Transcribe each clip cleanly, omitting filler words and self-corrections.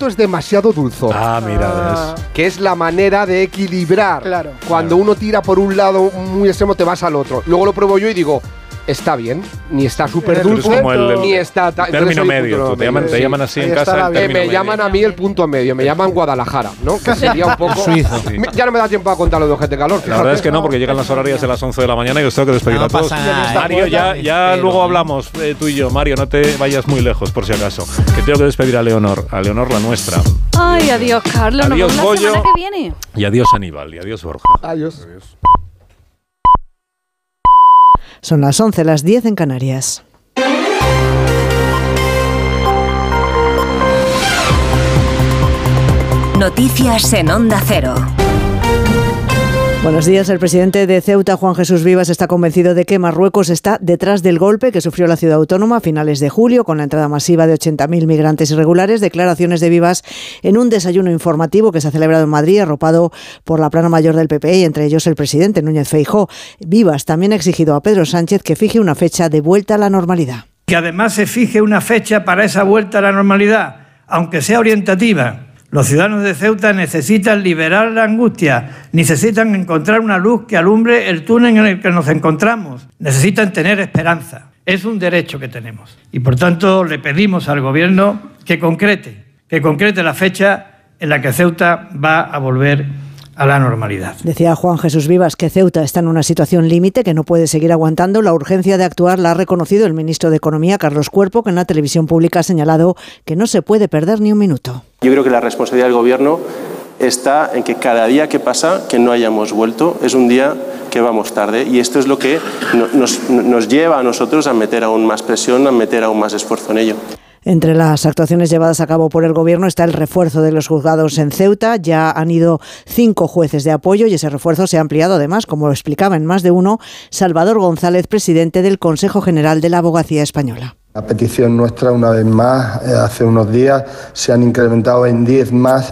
esto es demasiado dulzor. Mira, ves. Que es la manera de equilibrar. Claro. Cuando uno tira por un lado muy extremo, te vas al otro. Luego lo pruebo yo y digo, está bien, ni está súper dulce, ni está... Término medio, te llaman así en casa. Me llaman a mí el punto medio, me llaman Guadalajara, ¿no? Que sería un poco... Suizo. Ya no me da tiempo a contar lo de Ojete Calor. La verdad es que no, porque llegan las horarias de las 11 de la mañana y os tengo que despedir a todos. Mario, ya luego hablamos tú y yo. Mario, no te vayas muy lejos, por si acaso. Que tengo que despedir a Leonor la nuestra. Ay, adiós, Carlos. Adiós, nos vemos la Goyo. semana que viene. Y adiós, Aníbal. Y adiós, Borja. Adiós. Son las 11, las 10 en Canarias. Noticias en Onda Cero. Buenos días. El presidente de Ceuta, Juan Jesús Vivas, está convencido de que Marruecos está detrás del golpe que sufrió la ciudad autónoma a finales de julio con la entrada masiva de 80.000 migrantes irregulares. Declaraciones de Vivas en un desayuno informativo que se ha celebrado en Madrid, arropado por la plana mayor del PP y entre ellos el presidente Núñez Feijóo. Vivas también ha exigido a Pedro Sánchez que fije una fecha de vuelta a la normalidad. Que además se fije una fecha para esa vuelta a la normalidad, aunque sea orientativa. Los ciudadanos de Ceuta necesitan liberar la angustia, necesitan encontrar una luz que alumbre el túnel en el que nos encontramos, necesitan tener esperanza. Es un derecho que tenemos y por tanto le pedimos al Gobierno que concrete la fecha en la que Ceuta va a volver a la normalidad. Decía Juan Jesús Vivas que Ceuta está en una situación límite que no puede seguir aguantando. La urgencia de actuar la ha reconocido el ministro de Economía, Carlos Cuerpo, que en la televisión pública ha señalado que no se puede perder ni un minuto. Yo creo que la responsabilidad del Gobierno está en que cada día que pasa, que no hayamos vuelto, es un día que vamos tarde y esto es lo que nos lleva a nosotros a meter aún más presión, a meter aún más esfuerzo en ello. Entre las actuaciones llevadas a cabo por el Gobierno está el refuerzo de los juzgados en Ceuta. Ya han ido 5 jueces de apoyo y ese refuerzo se ha ampliado además, como lo explicaba en más de uno Salvador González, presidente del Consejo General de la Abogacía Española. La petición nuestra, una vez más, hace unos días se han incrementado en 10 más,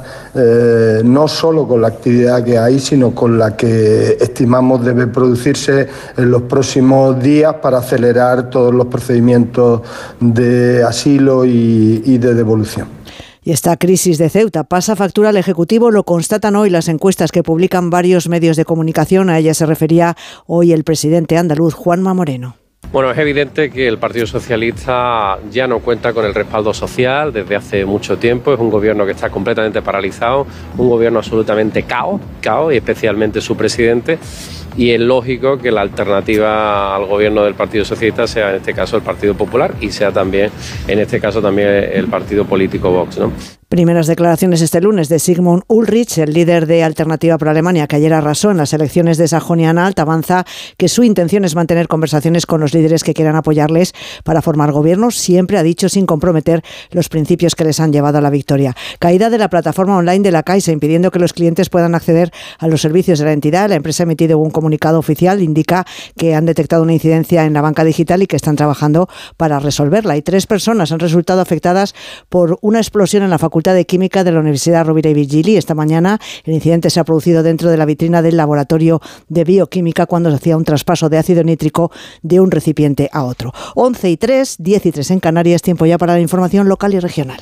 no solo con la actividad que hay, sino con la que estimamos debe producirse en los próximos días para acelerar todos los procedimientos de asilo y de devolución. Y esta crisis de Ceuta pasa factura al Ejecutivo, lo constatan hoy las encuestas que publican varios medios de comunicación. A ella se refería hoy el presidente andaluz, Juanma Moreno. Bueno, es evidente que el Partido Socialista ya no cuenta con el respaldo social desde hace mucho tiempo. Es un gobierno que está completamente paralizado, un gobierno absolutamente caos y especialmente su presidente. Y es lógico que la alternativa al gobierno del Partido Socialista sea en este caso el Partido Popular y sea también, en este caso también el partido político Vox, ¿no? Primeras declaraciones este lunes de Sigmund Ulrich, el líder de Alternativa por Alemania, que ayer arrasó en las elecciones de Sajonia-Anhalt. Avanza que su intención es mantener conversaciones con los líderes que quieran apoyarles para formar gobierno, siempre ha dicho sin comprometer los principios que les han llevado a la victoria. Caída de la plataforma online de la Caixa, impidiendo que los clientes puedan acceder a los servicios de la entidad. La empresa ha emitido un comunicado oficial, indica que han detectado una incidencia en la banca digital y que están trabajando para resolverla. Y 3 personas han resultado afectadas por una explosión en la Facultad de Química de la Universidad Rovira i Virgili. Esta mañana el incidente se ha producido dentro de la vitrina del laboratorio de bioquímica cuando se hacía un traspaso de ácido nítrico de un recipiente a otro. 11:03, 10:03 en Canarias, tiempo ya para la información local y regional.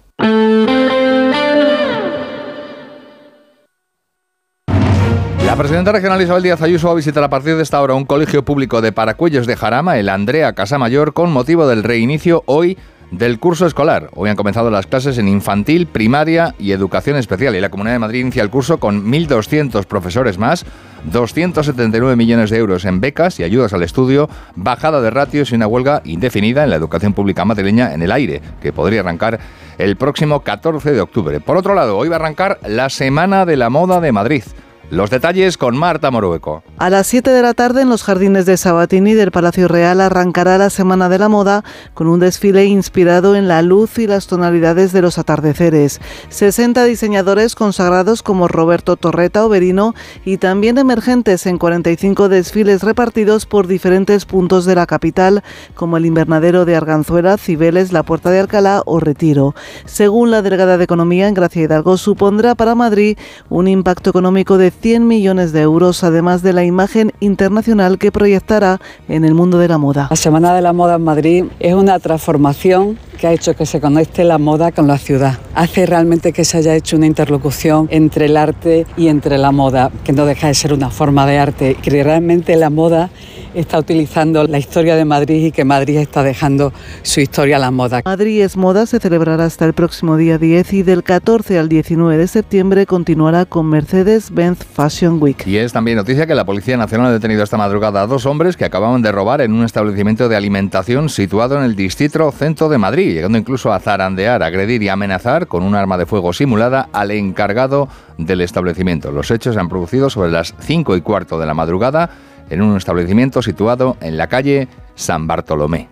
La presidenta regional Isabel Díaz Ayuso va a visitar a partir de esta hora un colegio público de Paracuellos de Jarama, el Andrea Casamayor, con motivo del reinicio hoy del curso escolar. Hoy han comenzado las clases en infantil, primaria y educación especial y la Comunidad de Madrid inicia el curso con 1.200 profesores más, 279 millones de euros en becas y ayudas al estudio, bajada de ratios y una huelga indefinida en la educación pública madrileña en el aire, que podría arrancar el próximo 14 de octubre. Por otro lado, hoy va a arrancar la Semana de la Moda de Madrid. Los detalles con Marta Morueco. A las 7 de la tarde en los jardines de Sabatini del Palacio Real arrancará la Semana de la Moda con un desfile inspirado en la luz y las tonalidades de los atardeceres. 60 diseñadores consagrados como Roberto Torreta Oberino y también emergentes en 45 desfiles repartidos por diferentes puntos de la capital como el Invernadero de Arganzuela, Cibeles, la Puerta de Alcalá o Retiro. Según la delegada de Economía, Gracia Hidalgo, supondrá para Madrid un impacto económico de 100 millones de euros, además de la imagen internacional que proyectará en el mundo de la moda. La Semana de la Moda en Madrid es una transformación que ha hecho que se conecte la moda con la ciudad. Hace realmente que se haya hecho una interlocución entre el arte y entre la moda, que no deja de ser una forma de arte, que realmente la moda está utilizando la historia de Madrid y que Madrid está dejando su historia a la moda. Madrid es Moda se celebrará hasta el próximo día 10 y del 14 al 19 de septiembre continuará con Mercedes-Benz Fashion Week. Y es también noticia que la Policía Nacional ha detenido esta madrugada a 2 hombres que acababan de robar en un establecimiento de alimentación situado en el distrito centro de Madrid, llegando incluso a zarandear, agredir y amenazar con un arma de fuego simulada al encargado del establecimiento. Los hechos se han producido sobre las 5:15 de la madrugada en un establecimiento situado en la calle San Bartolomé.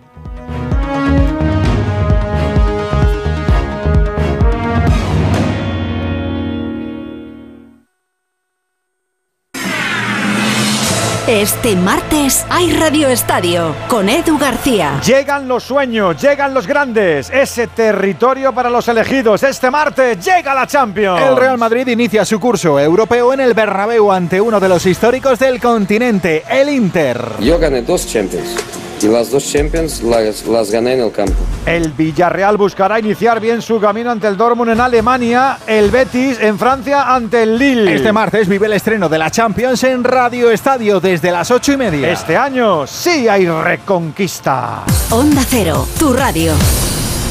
Este martes hay Radio Estadio con Edu García. Llegan los sueños, llegan los grandes, ese territorio para los elegidos. Este martes llega la Champions. El Real Madrid inicia su curso europeo en el Bernabéu ante uno de los históricos del continente, el Inter. Yo gané 2 Champions. Y las 2 Champions las gané en el campo. El Villarreal buscará iniciar bien su camino ante el Dortmund en Alemania, el Betis en Francia ante el Lille. Este martes vive el estreno de la Champions en Radio Estadio desde las 8:30. Este año sí hay reconquista. Onda Cero, tu radio.